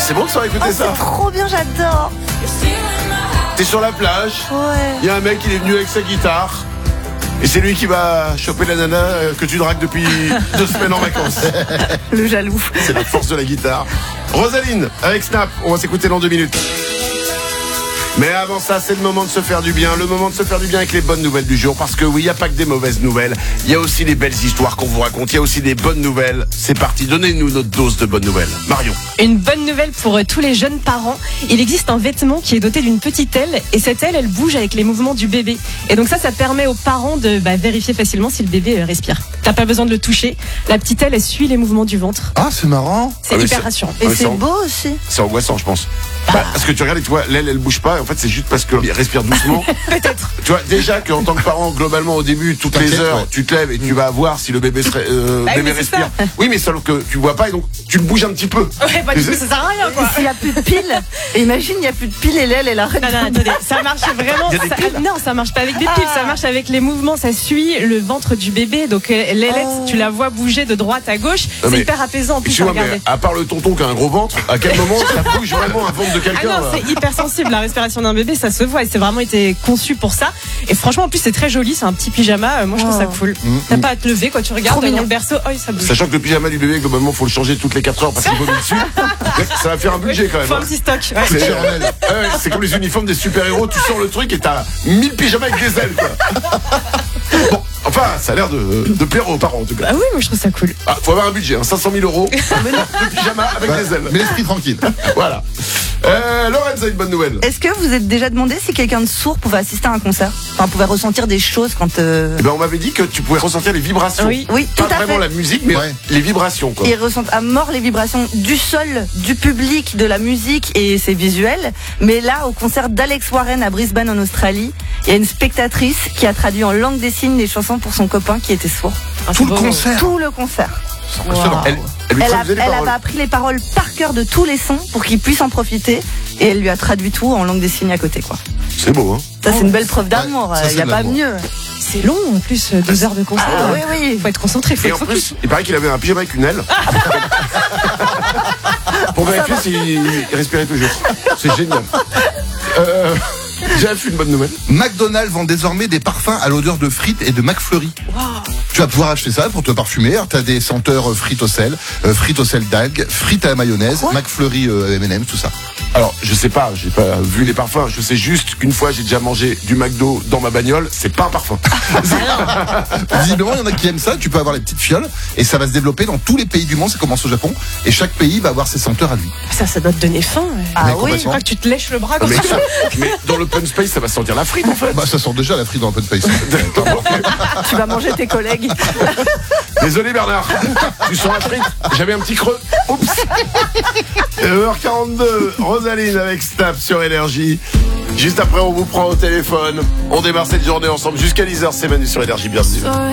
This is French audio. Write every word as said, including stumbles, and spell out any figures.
c'est bon de s'en écouter Oh, ça. c'est trop bien, j'adore. T'es sur la plage, Ouais. il y a un mec, il est venu avec sa guitare. Et c'est lui qui va choper la nana que tu dragues depuis deux semaines en vacances. Le jaloux. C'est la force de la guitare. Rosaline, avec Snap, on va s'écouter dans deux minutes. Mais avant ça, c'est le moment de se faire du bien. Le moment de se faire du bien avec les bonnes nouvelles du jour. Parce que oui, il n'y a pas que des mauvaises nouvelles. Il y a aussi des belles histoires qu'on vous raconte. Il y a aussi des bonnes nouvelles. C'est parti, donnez-nous notre dose de bonnes nouvelles. Marion. Une bonne nouvelle pour euh, tous les jeunes parents. Il existe un vêtement qui est doté d'une petite aile et cette aile, elle bouge avec les mouvements du bébé. Et donc ça, ça permet aux parents de bah, vérifier facilement si le bébé euh, respire. T'as pas besoin de le toucher. La petite aile, elle suit les mouvements du ventre. Ah, c'est marrant. C'est Ah, mais hyper c'est- rassurant. Et Ouais, c'est ça- beau aussi. C'est angoissant, je pense. Bah, parce que tu regardes et tu vois, l'aile, elle bouge pas. Et en fait, c'est juste parce qu'il respire doucement. Peut-être. Tu vois, déjà qu'en tant que parent, globalement, au début, toutes T'inquiète, les heures, ouais. tu te lèves et tu vas voir si le bébé, serait, euh, Bah oui, bébé mais c'est respire. Oui, mais sauf que tu vois pas et donc tu le bouges un petit peu. Ouais, bah du coup, ça sert à rien, Et quoi. s'il n'y a plus de piles, et imagine, il n'y a plus de piles et l'aile, elle arrête. Non, non, attendez, ça marche vraiment. Il y a des ça- piles non, ça marche pas avec des piles, Ah. ça marche avec les mouvements. Ça suit le ventre du bébé. Donc, euh, l'ailette, Oh. tu la vois bouger de droite à gauche. Non, mais- C'est hyper apaisant en plus à Excuse-moi, mais regarder. à part le tonton qui a un gros ventre, à quel moment ça bouge vraiment un ventre de Ah quelqu'un non, là c'est hyper sensible. La respiration d'un bébé, ça se voit. Et c'est vraiment été conçu pour ça. Et franchement, en plus, c'est très joli. C'est un petit pyjama. Euh, Moi, je trouve ça Oh. cool. T'as pas à te lever quand tu regardes Trop dans mignon. le berceau. Oh, ça bouge. Sachant que le pyjama du bébé, globalement, faut le changer toutes les quatre heures parce qu'il vomit dessus. Ça va faire un budget quand même. Faut un hein. petit stock. Ouais. C'est éternel. Ouais, c'est comme les uniformes des super-héros, tu sors le truc et t'as mille pyjamas avec des ailes, quoi. Bon, enfin, ça a l'air de, de plaire aux parents, en tout cas. Ah oui, moi, je trouve ça cool. Ah, faut avoir un budget, hein, cinq cent mille euros de pyjama avec Bah, des ailes. mais l'esprit tranquille. Voilà. Euh, Lorenz a une bonne nouvelle. Est-ce que vous êtes déjà demandé si quelqu'un de sourd pouvait assister à un concert? Enfin, pouvait ressentir des choses quand... euh, Eh ben, on m'avait dit que tu pouvais ressentir les vibrations. Oui. Oui, tout Pas à vraiment fait. la musique, mais Ouais. les vibrations, quoi. Ils ressentent à mort les vibrations du sol, du public, de la musique et c'est visuel. Mais là, au concert d'Alex Warren à Brisbane en Australie, il y a une spectatrice qui a traduit en langue des signes les chansons pour son copain qui était sourd. Ah, Tout c'est le beau. concert. Tout le concert. C'est impressionnant. Elle, elle lui Elle, a- traduisait les elle paroles. avait appris les paroles par cœur de tous les sons pour qu'il puisse en profiter. Et elle lui a traduit tout en langue des signes à côté, quoi. C'est beau, hein. Ça, c'est une belle preuve d'amour. ça, Il c'est n'y a de pas l'amour. mieux. C'est long en plus, euh, deux heures de concert. Ah, oui, oui. Faut être concentré, faut Et être en focus. plus, il paraît qu'il avait un pyjama avec une aile. Pour vérifier s'il respirait toujours. C'est génial. Euh, J'ai une bonne nouvelle. McDonald's vend désormais des parfums à l'odeur de frites et de McFlurry. Tu vas pouvoir acheter ça pour te parfumer. Tu as des senteurs euh, frites au sel, euh, frites au sel d'algues, frites à la mayonnaise, Quoi McFlurry euh, M and M's, tout ça. Alors, je sais pas, j'ai pas vu les parfums. Je sais juste qu'une fois, j'ai déjà mangé du McDo dans ma bagnole. C'est pas un parfum. Visiblement, il y en a qui aiment ça. Tu peux avoir les petites fioles et ça va se développer dans tous les pays du monde. Ça commence au Japon et chaque pays va avoir ses senteurs à lui. Ça, ça doit te donner faim. ouais. Ah Mais oui. Je complètement. crois que tu te lèches le bras quand mais, tu mais dans l'open space, ça va sentir la frite en fait. Bah, ça sent déjà la frite dans Open Space. Tu vas manger tes collègues. Désolé Bernard, tu sens la frite. J'avais un petit creux. Oups. neuf heures quarante-deux, Rosaline avec Snap sur Énergie. Juste après, on vous prend au téléphone. On démarre cette journée ensemble jusqu'à dix heures. C'est Manu sur Énergie, bienvenue.